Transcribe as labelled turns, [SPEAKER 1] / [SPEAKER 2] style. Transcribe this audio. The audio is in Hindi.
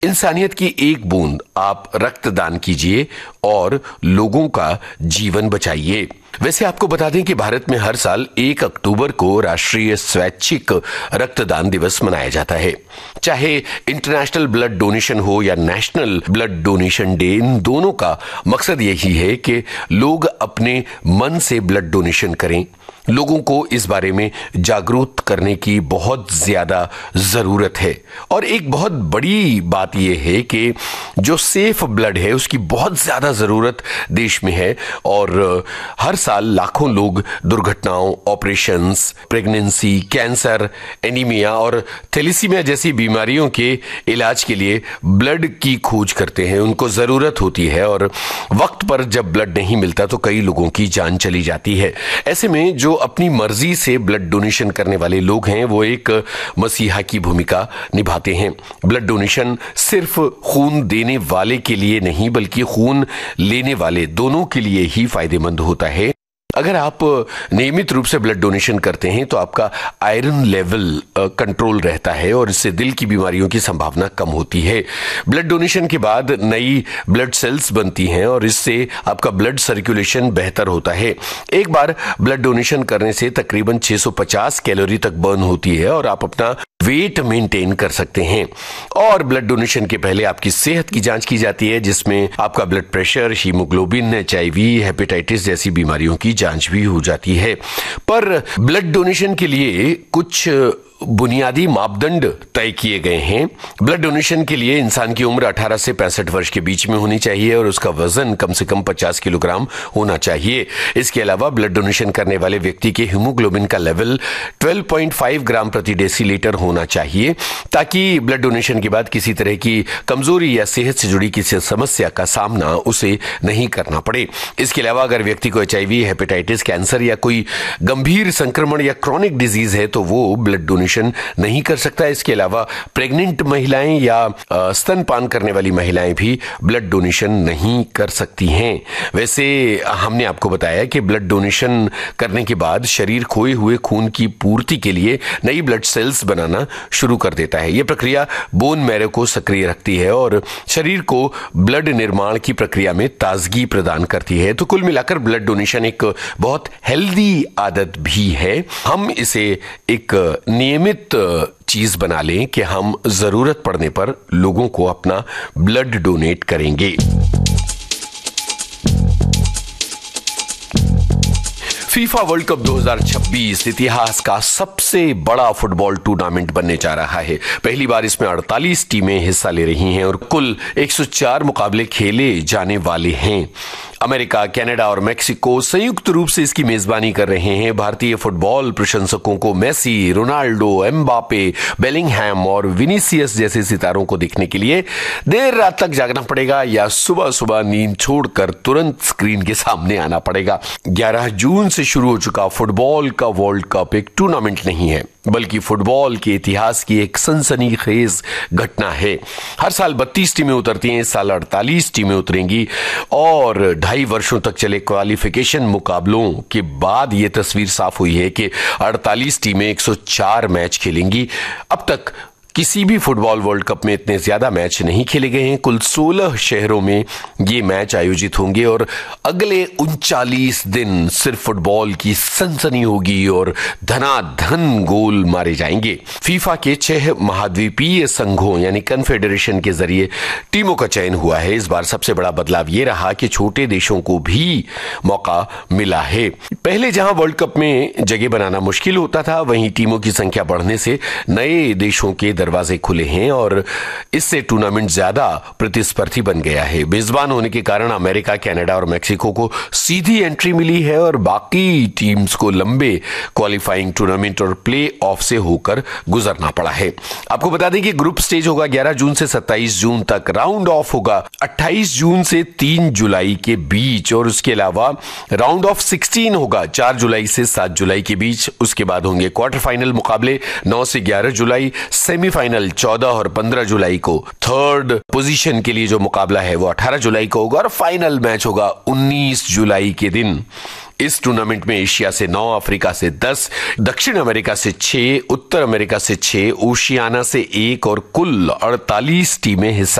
[SPEAKER 1] इंसानियत की एक बूंद आप रक्तदान कीजिए और लोगों का जीवन बचाइए। वैसे आपको बता दें कि भारत में हर साल 1 अक्टूबर को राष्ट्रीय स्वैच्छिक रक्तदान दिवस मनाया जाता है। चाहे इंटरनेशनल ब्लड डोनेशन हो या नेशनल ब्लड डोनेशन डे, इन दोनों का मकसद यही है कि लोग अपने मन से ब्लड डोनेशन करें। लोगों को इस बारे में जागरूक करने की बहुत ज्यादा जरूरत है। और एक बहुत बड़ी बात यह है कि जो सेफ ब्लड है उसकी बहुत ज्यादा जरूरत देश में है। और हर साल लाखों लोग दुर्घटनाओं, ऑपरेशंस, प्रेगनेंसी, कैंसर, एनीमिया और थैलेसीमिया जैसी बीमारियों के इलाज के लिए ब्लड की खोज करते हैं। उनको जरूरत होती है और वक्त पर जब ब्लड नहीं मिलता तो कई लोगों की जान चली जाती है। ऐसे में जो अपनी मर्जी से ब्लड डोनेशन करने वाले लोग हैं वो एक मसीहा की भूमिका निभाते हैं। ब्लड डोनेशन सिर्फ खून देने वाले के लिए नहीं बल्कि खून लेने वाले दोनों के लिए ही फायदेमंद होता है। अगर आप नियमित रूप से ब्लड डोनेशन करते हैं तो आपका आयरन लेवल कंट्रोल रहता है और इससे दिल की बीमारियों की संभावना कम होती है। ब्लड डोनेशन के बाद नई ब्लड सेल्स बनती हैं और इससे आपका ब्लड सर्कुलेशन बेहतर होता है। एक बार ब्लड डोनेशन करने से तकरीबन 650 कैलोरी तक बर्न होती है और आप अपना वेट मेंटेन कर सकते हैं। और ब्लड डोनेशन के पहले आपकी सेहत की जांच की जाती है जिसमें आपका blood pressure, haemoglobin, HIV, hepatitis जैसी बीमारियों की जांच भी हो जाती है। पर ब्लड डोनेशन के लिए कुछ बुनियादी मापदंड तय किए गए हैं। ब्लड डोनेशन के लिए इंसान की उम्र 18 से 65 वर्ष के बीच में होनी चाहिए और उसका वजन कम से कम 50 किलोग्राम होना चाहिए। इसके अलावा ब्लड डोनेशन करने वाले व्यक्ति के हीमोग्लोबिन का लेवल 12.5 ग्राम प्रति डेसीलीटर होना चाहिए ताकि ब्लड डोनेशन के बाद किसी तरह की कमजोरी या सेहत से जुड़ी किसी समस्या का सामना उसे नहीं करना पड़े। इसके अलावा अगर व्यक्ति को HIV, हेपेटाइटिस, कैंसर या कोई गंभीर संक्रमण या क्रॉनिक डिजीज है तो वो ब्लड डोनेशन नहीं कर सकता। इसके अलावा प्रेग्नेंट महिलाएं या स्तनपान करने वाली महिलाएं भी ब्लड डोनेशन नहीं कर सकती हैं। वैसे हमने आपको बताया कि ब्लड डोनेशन करने के बाद शरीर खोए हुए खून की पूर्ति के लिए नई ब्लड सेल्स बनाना शुरू कर देता है। यह प्रक्रिया बोन मैरो को सक्रिय रखती है और शरीर को ब्लड निर्माण की प्रक्रिया में ताजगी प्रदान करती है। तो कुल मिलाकर ब्लड डोनेशन एक बहुत हेल्दी आदत भी है। हम इसे एक नियमित चीज बना लें कि हम जरूरत पड़ने पर लोगों को अपना ब्लड डोनेट करेंगे। फीफा वर्ल्ड कप 2026 इतिहास का सबसे बड़ा फुटबॉल टूर्नामेंट बनने जा रहा है। पहली बार इसमें 48 टीमें हिस्सा ले रही हैं और कुल 104 मुकाबले खेले जाने वाले हैं। अमेरिका, कनाडा और मेक्सिको संयुक्त रूप से इसकी मेजबानी कर रहे हैं। भारतीय फुटबॉल प्रशंसकों को मेसी, रोनाल्डो, एम्बापे, बेलिंगहैम और विनीसियस जैसे सितारों को देखने के लिए देर रात तक जागना पड़ेगा या सुबह सुबह नींद छोड़कर तुरंत स्क्रीन के सामने आना पड़ेगा। 11 जून से शुरू हो चुका फुटबॉल का वर्ल्ड कप एक टूर्नामेंट नहीं है बल्कि फुटबॉल के इतिहास की एक सनसनीखेज घटना है। हर साल 32 टीमें उतरती हैं, इस साल 48 टीमें उतरेंगी और 2.5 वर्षों तक चले क्वालिफिकेशन मुकाबलों के बाद यह तस्वीर साफ हुई है कि 48 टीमें 104 मैच खेलेंगी। अब तक किसी भी फुटबॉल वर्ल्ड कप में इतने ज्यादा मैच नहीं खेले गए हैं। कुल 16 शहरों में ये मैच आयोजित होंगे और अगले 39 दिन सिर्फ फुटबॉल की सनसनी होगी और धनाधन गोल मारे जाएंगे। फीफा के 6 महाद्वीपीय संघों यानी कन्फेडरेशन के जरिए टीमों का चयन हुआ है। इस बार सबसे बड़ा बदलाव ये रहा कि छोटे देशों को भी मौका मिला है। पहले जहां वर्ल्ड कप में जगह बनाना मुश्किल होता था, वहीं टीमों की संख्या बढ़ने से नए देशों के दरवाजे खुले हैं और इससे टूर्नामेंट ज्यादा प्रतिस्पर्धी बन गया है। मेजबान होने के कारण अमेरिका, कनाडा और मेक्सिको को सीधी एंट्री मिली है और बाकी टीम्स को लंबे क्वालिफाइंग टूर्नामेंट और प्ले ऑफ से होकर गुजरना पड़ा है। आपको बता दें कि ग्रुप स्टेज होगा 11 जून से 27 जून तक, राउंड ऑफ होगा 28 जून से 3 जुलाई के बीच और उसके अलावा राउंड ऑफ 16 होगा 4 जुलाई से 7 जुलाई के बीच। उसके बाद होंगे क्वार्टर फाइनल मुकाबले 9 से 11 जुलाई, सेमीफाइनल 14 और 15 जुलाई को। थर्ड पोजीशन के लिए जो मुकाबला है वो 18 जुलाई को होगा और फाइनल मैच होगा 19 जुलाई के दिन। इस टूर्नामेंट में एशिया से 9, अफ्रीका से 10, दक्षिण अमेरिका से 6, उत्तर अमेरिका से 6, ओशियाना से 1 और कुल 48 टीमें हिस्सा